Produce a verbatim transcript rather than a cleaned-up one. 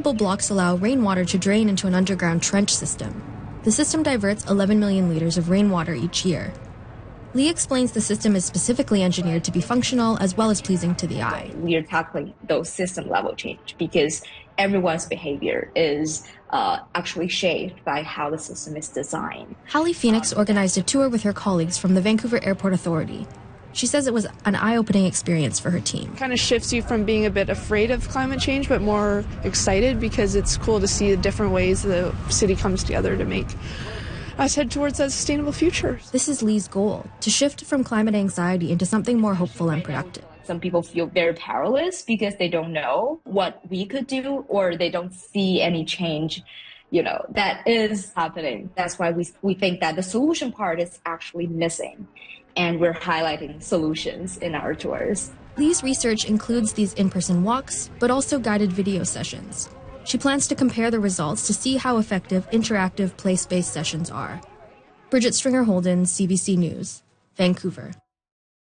movable blocks allow rainwater to drain into an underground trench system. The system diverts eleven million liters of rainwater each year. Lee explains the system is specifically engineered to be functional as well as pleasing to the eye. We are tackling those system level change because everyone's behavior is uh, actually shaped by how the system is designed. Hallie Phoenix organized a tour with her colleagues from the Vancouver Airport Authority. She says it was an eye-opening experience for her team. It kind of shifts you from being a bit afraid of climate change, but more excited because it's cool to see the different ways the city comes together to make us head towards a sustainable future. This is Lee's goal, to shift from climate anxiety into something more hopeful and productive. Some people feel very powerless because they don't know what we could do or they don't see any change, you know, that is happening. That's why we, we think that the solution part is actually missing. And we're highlighting solutions in our tours. Lee's research includes these in-person walks, but also guided video sessions. She plans to compare the results to see how effective interactive place-based sessions are. Bridget Stringer-Holden, C B C News, Vancouver.